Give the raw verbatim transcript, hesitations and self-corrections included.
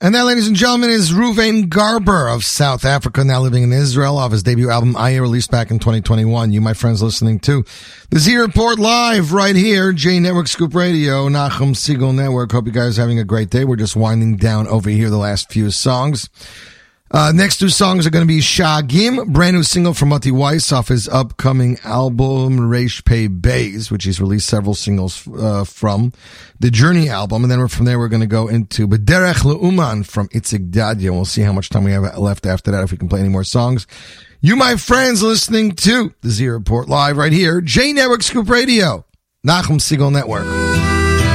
And that, ladies and gentlemen, is Ruvain Garber of South Africa, now living in Israel, off his debut album, Aya, released back in twenty twenty-one. You, my friends, listening to the Z Report live right here, J Network Scoop Radio, Nachum Segal Network. Hope you guys are having a great day. We're just winding down over here the last few songs. Uh, next two songs are going to be Shagim, brand new single from Mati Weiss off his upcoming album Reish Pei Beis, which he's released several singles uh, from the Journey album. And then from there we're going to go into B'derech Le'uman from Itzik Dadya. We'll see how much time we have left after that, if we can play any more songs. You, my friends, listening to the Z Report live right here, J Network Scoop Radio, Nachum Segal Network.